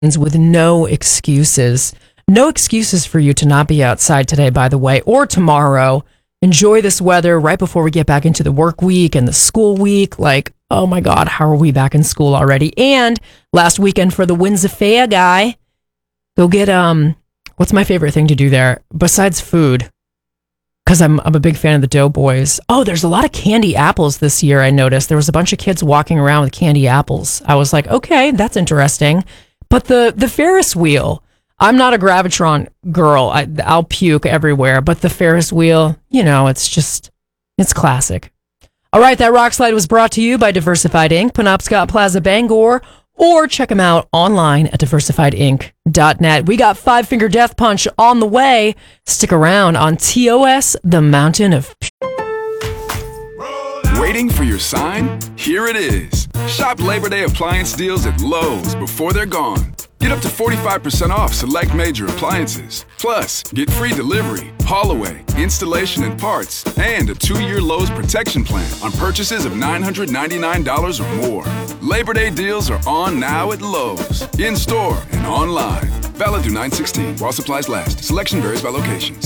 with no excuses. No excuses for you to not be outside today, by the way, or tomorrow. Enjoy this weather right before we get back into the work week and the school week. Like, oh my God, how are we back in school already? And last weekend for the Windsor Fair guy, go get, what's my favorite thing to do there besides food? Because I'm a big fan of the Doughboys. Oh, there's a lot of candy apples this year, I noticed. There was a bunch of kids walking around with candy apples. I was like, okay, that's interesting. But the Ferris wheel, I'm not a Gravitron girl. I'll puke everywhere. But the Ferris wheel, it's classic. All right, that rock slide was brought to you by Diversified Inc., Penobscot Plaza, Bangor, or check them out online at diversifiedinc.net. We got Five Finger Death Punch on the way. Stick around on TOS, the Mountain of... Waiting for your sign? Here it is. Shop Labor Day appliance deals at Lowe's before they're gone. Get up to 45% off select major appliances. Plus, get free delivery, haul away, installation and parts, and a 2-year Lowe's protection plan on purchases of $999 or more. Labor Day deals are on now at Lowe's, in-store and online. Valid through 9/16 while supplies last. Selection varies by location.